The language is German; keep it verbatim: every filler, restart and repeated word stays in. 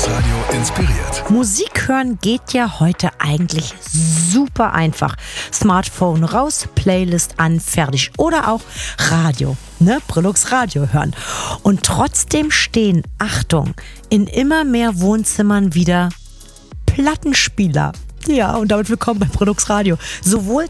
Radio inspiriert. Musik hören geht ja heute eigentlich super einfach. Smartphone raus, Playlist an, fertig. Oder auch Radio, ne? Brillux Radio hören. Und trotzdem stehen, Achtung, in immer mehr Wohnzimmern wieder Plattenspieler. Ja, und damit willkommen bei Brillux Radio. Sowohl